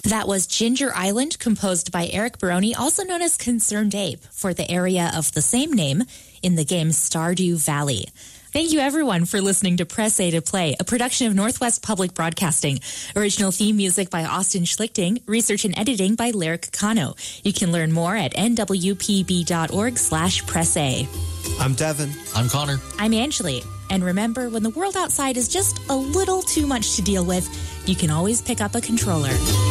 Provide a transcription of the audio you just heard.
That was Ginger Island, composed by Eric Baroni, also known as Concerned Ape, for the area of the same name in the game Stardew Valley. Thank you, everyone, for listening to Press A to Play, a production of Northwest Public Broadcasting. Original theme music by Austin Schlichting, research and editing by Lyric Kano. You can learn more at nwpb.org/pressa. I'm Devin. I'm Connor. I'm Angeli. And remember, when the world outside is just a little too much to deal with, you can always pick up a controller.